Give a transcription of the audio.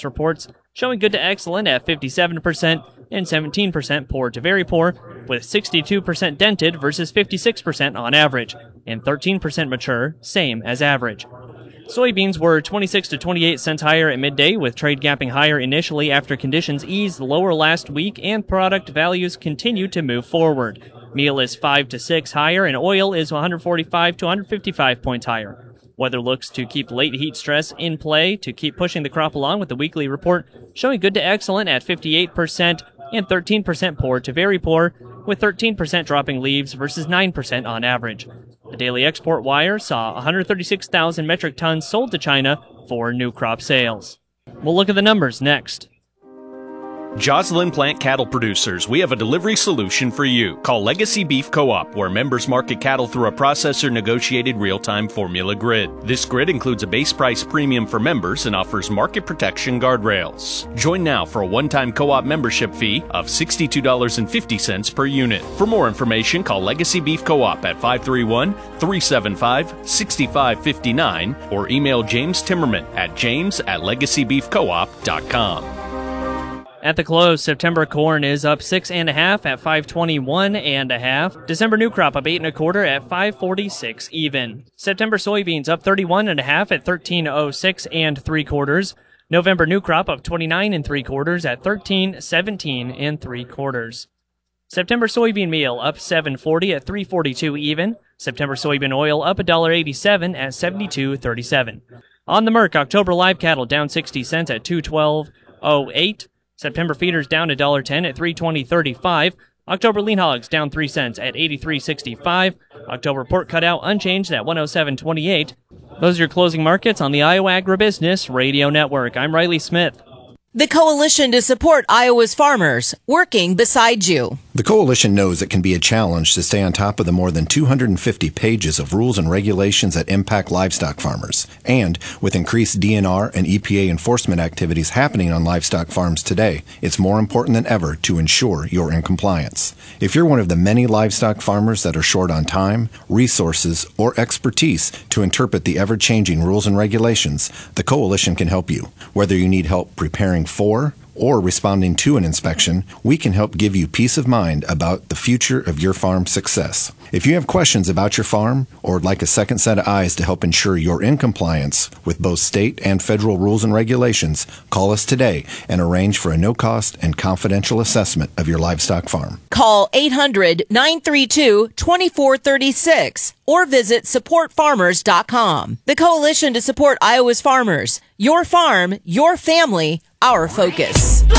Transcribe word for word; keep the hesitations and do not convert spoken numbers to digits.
reports showing good to excellent at fifty-seven percent and seventeen percent poor to very poor, with sixty-two percent dented versus fifty-six percent on average, and thirteen percent mature, same as average. Soybeans were twenty-six to twenty-eight cents higher at midday, with trade gapping higher initially after conditions eased lower last week and product values continue to move forward. Meal is five to six higher, and oil is one forty-five to one fifty-five points higher. Weather looks to keep late heat stress in play to keep pushing the crop along, with the weekly report showing good to excellent at fifty-eight percent and thirteen percent poor to very poor, with thirteen percent dropping leaves versus nine percent on average. The daily export wire saw one hundred thirty-six thousand metric tons sold to China for new crop sales. We'll look at the numbers next. Joslyn Plant Cattle Producers, we have a delivery solution for you. Call Legacy Beef Co-op, where members market cattle through a processor-negotiated real-time formula grid. This grid includes a base price premium for members and offers market protection guardrails. Join now for a one-time co-op membership fee of sixty-two dollars and fifty cents per unit. For more information, call Legacy Beef Co-op at five three one, three seven five, six five five nine or email James Timmerman at james at legacy beef co op dot com. At the close, September corn is up six and a half at five twenty-one and a half. December new crop up eight and a quarter at five forty-six even. September soybeans up thirty-one and a half at thirteen oh six and three quarters. November new crop up twenty-nine and three quarters at thirteen seventeen and three quarters. September soybean meal up seven forty at three forty-two even. September soybean oil up one eighty-seven at seventy-two thirty-seven. On the Merc, October live cattle down sixty cents at two twelve oh eight. September feeders down one ten at three twenty thirty-five. October lean hogs down three cents at eighty-three sixty-five. October pork cutout unchanged at one oh seven twenty-eight. Those are your closing markets on the Iowa Agribusiness Radio Network. I'm Riley Smith. The Coalition to Support Iowa's Farmers, working beside you. The Coalition knows it can be a challenge to stay on top of the more than two hundred fifty pages of rules and regulations that impact livestock farmers. And with increased D N R and E P A enforcement activities happening on livestock farms today, it's more important than ever to ensure you're in compliance. If you're one of the many livestock farmers that are short on time, resources, or expertise to interpret the ever-changing rules and regulations, the Coalition can help you. Whether you need help preparing for or responding to an inspection, we can help give you peace of mind about the future of your farm's success. If you have questions about your farm or would like a second set of eyes to help ensure you're in compliance with both state and federal rules and regulations, call us today and arrange for a no-cost and confidential assessment of your livestock farm. Call eight hundred, nine three two, two four three six or visit support farmers dot com. The Coalition to Support Iowa's Farmers. Your farm, your family, our focus.